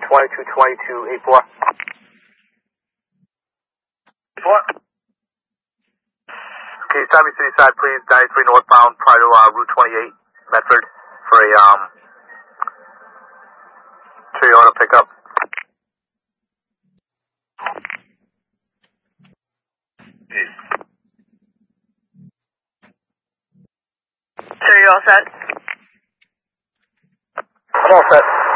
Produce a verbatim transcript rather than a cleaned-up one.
twenty-two twenty-two eight four. four. Okay, Tommy City side, please, ninety-three northbound, prior to uh, Route twenty-eight, Medford, for a um, Toyota pickup. Sir, you all set? I'm all set.